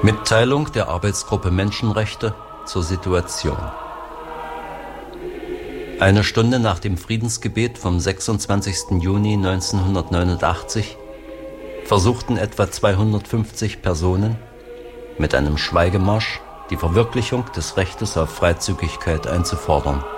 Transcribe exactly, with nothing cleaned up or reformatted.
Mitteilung der Arbeitsgruppe Menschenrechte zur Situation. Eine Stunde nach dem Friedensgebet vom sechsundzwanzigsten Juni neunzehnhundertneunundachtzig versuchten etwa zweihundertfünfzig Personen mit einem Schweigemarsch die Verwirklichung des Rechtes auf Freizügigkeit einzufordern.